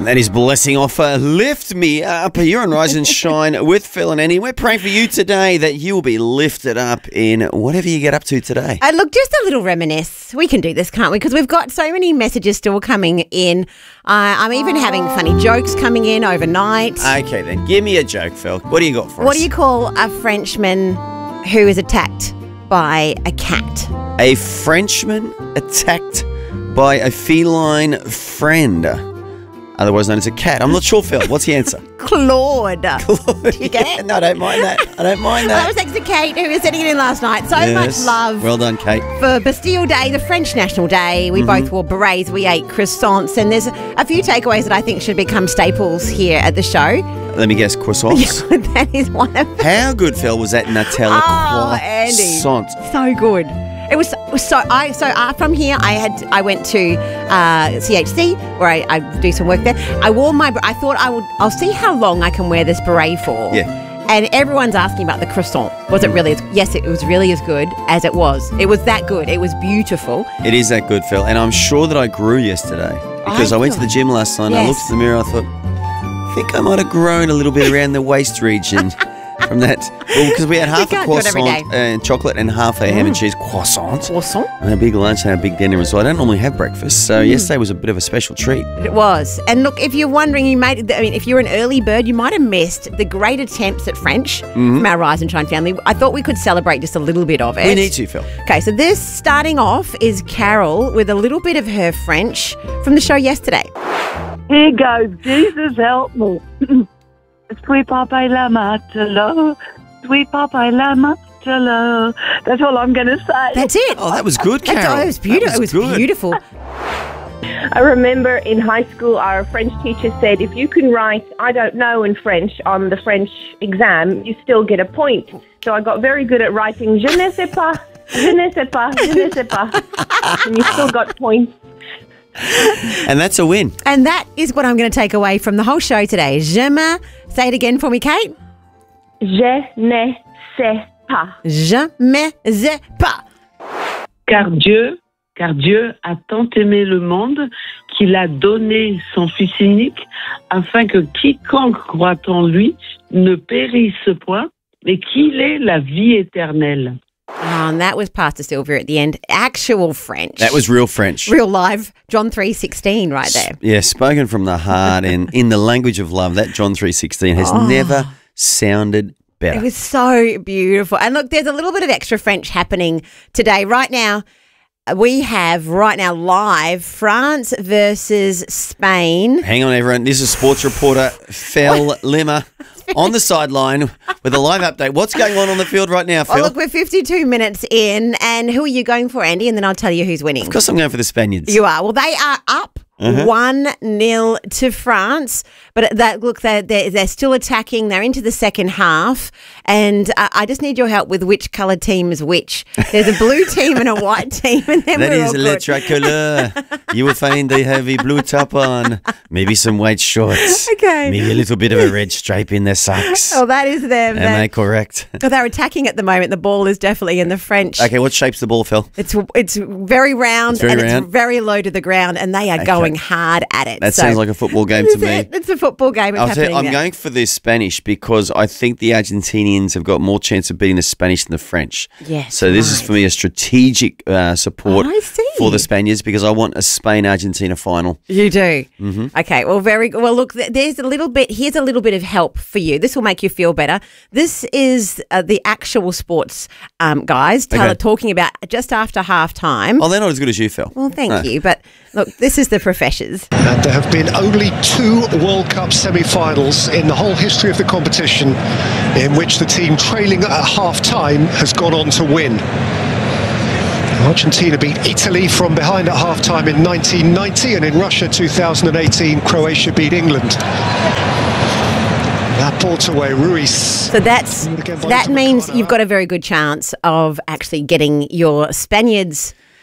That is Blessing Offer. Lift me up. You're on Rise and Shine with Phil and Annie. We're praying for you today that you will be lifted up in whatever you get up to today. Look, just a little reminisce. We can do this, can't we? Because we've got so many messages still coming in. I'm even having funny jokes coming in overnight. Okay, then. Give me a joke, Phil. What do you got for us? What do you call a Frenchman who is attacked by a cat? A Frenchman attacked by a feline friend, otherwise known as a cat. I'm not sure, Phil. What's the answer? Claude. Claude. Do you get it? No, I don't mind that. Well, that was thanks to Kate, who was sending it in last night. So much love. Well done, Kate. For Bastille Day, the French National Day, we both wore berets, we ate croissants, and there's a few takeaways that I think should become staples here at the show. Let me guess, croissants? Yeah, that is one of them. How good, Phil, was that Nutella croissant? Andy, so good. It was so. From here, I went to CHC where I do some work there. I wore my. I thought I'll see how long I can wear this beret for. Yeah. And everyone's asking about the croissant. Was it really? Yes, it was really as good as it was. It was that good. It was beautiful. It is that good, Phil. And I'm sure that I grew yesterday because I went to the gym last night and I looked in the mirror. I thought, I think I might have grown a little bit around the waist region. From that, well, because we had half a croissant and chocolate and half a ham and cheese croissant. And a big lunch and a big dinner as well. I don't normally have breakfast, so yesterday was a bit of a special treat. It was. And look, if you're wondering, if you're an early bird, you might have missed the great attempts at French from our Rise and Shine family. I thought we could celebrate just a little bit of it. We need to, Phil. Okay, so this starting off is Carol with a little bit of her French from the show yesterday. Here goes, Jesus help me. Sweet Papa la matelot, sweet Papa la matelot. That's all I'm going to say. That's it. Oh, that was good, Carol. It was beautiful. It was beautiful. I remember in high school, our French teacher said, if you can write, I don't know in French on the French exam, you still get a point. So I got very good at writing, je ne sais pas, je ne sais pas, je ne sais pas. And you still got points. And that's a win. And that is what I'm going to take away from the whole show today. Je me, say it again for me, Kate. Je ne sais pas. Je me sais pas. Car Dieu a tant aimé le monde qu'il a donné son Fils unique afin que quiconque croit en lui ne périsse point, mais qu'il ait la vie éternelle. Oh, and that was Pastor Sylvia at the end. Actual French. That was real French. Real live. John 3:16 right there. Yeah, spoken from the heart and in the language of love. That John 3:16 has never sounded better. It was so beautiful. And look, there's a little bit of extra French happening today. Right now, we have live France versus Spain. Hang on, everyone. This is sports reporter Phil Limmer on the sideline with a live update. What's going on the field right now, Phil? Oh, look, we're 52 minutes in. And who are you going for, Andy? And then I'll tell you who's winning. Of course I'm going for the Spaniards. You are. Well, they are up 1-0 to France. But they're still attacking. They're into the second half. And I just need your help with which colour team is which. There's a blue team and a white team. And then that is le tricolore. You will find they have a blue top on, maybe some white shorts. Okay. Maybe a little bit of a red stripe in their socks. Oh, that is them. Am I correct? So they're attacking at the moment. The ball is definitely in the French. Okay, what shape's the ball, Phil? It's very round it's very low to the ground, and they are going hard at it. That sounds like a football game to me. It's a football game. I'm going for the Spanish because I think the Argentinians have got more chance of beating the Spanish than the French. Yes. So this is for me a strategic support for the Spaniards because I want a Spain-Argentina final. You do? Mm-hmm. Okay, well, very good. Well, look, here's a little bit of help for you. This will make you feel better. This is the actual sports guys talking about just after half-time. Oh, they're not as good as you, Phil. Well, thank you. But look, this is the professors. And there have been only 2 World Cup semi-finals in the whole history of the competition in which the team trailing at half-time has gone on to win. Argentina beat Italy from behind at half-time in 1990, and in Russia 2018, Croatia beat England. Portaway, Ruiz. So that means you've got a very good chance of actually getting your Spaniards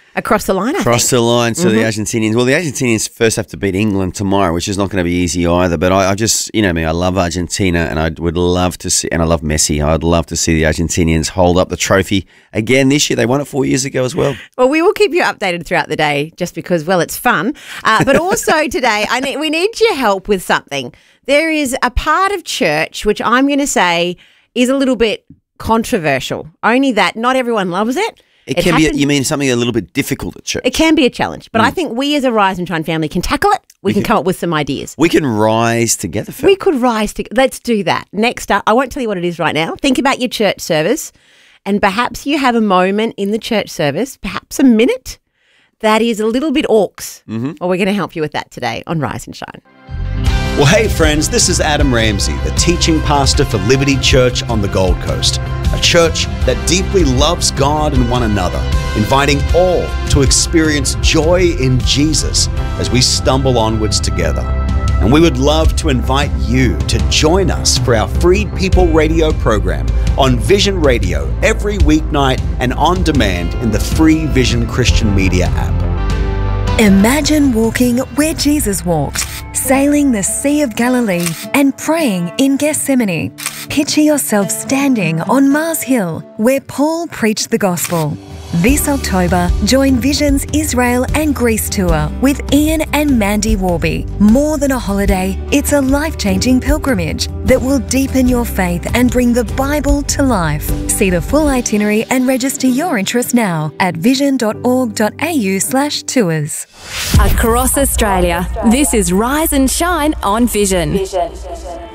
across the line, Across the line, so the Argentinians. Well, the Argentinians first have to beat England tomorrow, which is not going to be easy either. But I just, you know me, I love Argentina, and I would love to see, and I love Messi. I'd love to see the Argentinians hold up the trophy again this year. They won it 4 years ago as well. Well, we will keep you updated throughout the day, just because, well, it's fun. But also today, we need your help with something. There is a part of church which I'm going to say is a little bit controversial. Only that not everyone loves it. It can be, you mean something a little bit difficult at church? It can be a challenge, but I think we as a Rise and Shine family can tackle it. We can come up with some ideas. We can rise together, Phil. We could rise together. Let's do that. Next up, I won't tell you what it is right now. Think about your church service, and perhaps you have a moment in the church service, perhaps a minute, that is a little bit orcs. Well, we're going to help you with that today on Rise and Shine. Well, hey friends, this is Adam Ramsey, the teaching pastor for Liberty Church on the Gold Coast, a church that deeply loves God and one another, inviting all to experience joy in Jesus as we stumble onwards together. And we would love to invite you to join us for our Freed People radio program on Vision Radio every weeknight and on demand in the free Vision Christian Media app. Imagine walking where Jesus walked, sailing the Sea of Galilee and praying in Gethsemane. Picture yourself standing on Mars Hill where Paul preached the gospel. This October, join Vision's Israel and Greece tour with Ian and Mandy Warby. More than a holiday, it's a life-changing pilgrimage that will deepen your faith and bring the Bible to life. See the full itinerary and register your interest now at vision.org.au/tours. Across Australia, this is Rise and Shine on Vision.